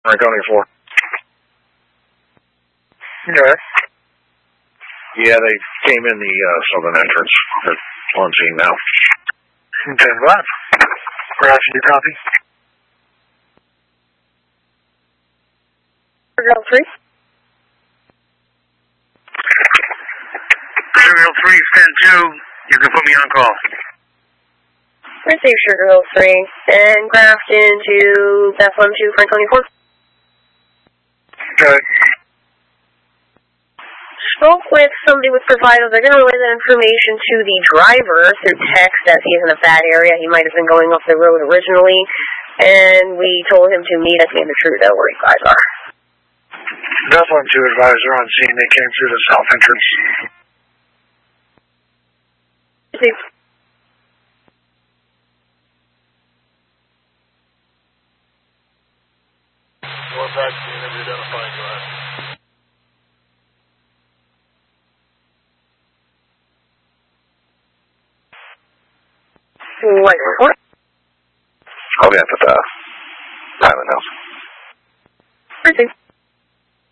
Franconia 4. Okay. Yeah, they came in the southern entrance. They're on scene now. 10-5. Roger, you copy? Girl 3. Girl 3, send 2. You can put me on call. Receive Sugar Hill 3. And Grafton to Bethlehem 2, Franconia 4. Good. Spoke with somebody with Provido. They're going to relay that information to the driver through text as he's in a bad area. He might have been going off the road originally. And we told him to meet us in the Trudeau where you guys are. Bethlehem 2 advisor on scene. They came through the south entrance. Receive. Going back to the interview identifying glass. White report. I'll be at the Highland House. Receive.